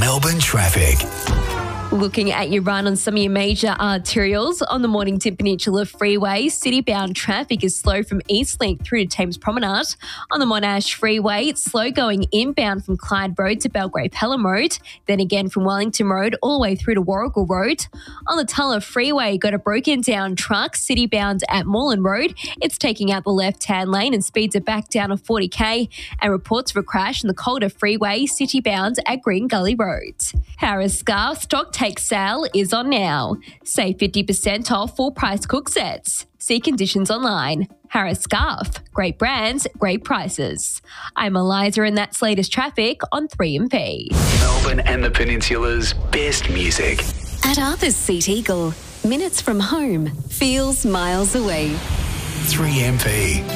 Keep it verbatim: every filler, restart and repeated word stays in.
Melbourne traffic. Looking at your run on some of your major arterials on the Mornington Peninsula Freeway, city-bound traffic is slow from Eastlink through to Thames Promenade. On the Monash Freeway, it's slow going inbound from Clyde Road to Belgrave Pelham Road, then again from Wellington Road all the way through to Warrigal Road. On the Tulla Freeway, got a broken-down truck city-bound at Moreland Road. It's taking out the left-hand lane and speeds it back down to forty k. And reports of a crash on the Calder Freeway, city-bound at Green Gully Road. Harris Scarf stock take sale is on now. Save fifty percent off full price cook sets. See conditions online. Harris Scarf. Great brands, great prices. I'm Eliza and that's latest traffic on three M P. Melbourne and the Peninsula's best music. At Arthur's Seat Eagle, minutes from home feels miles away. three M P.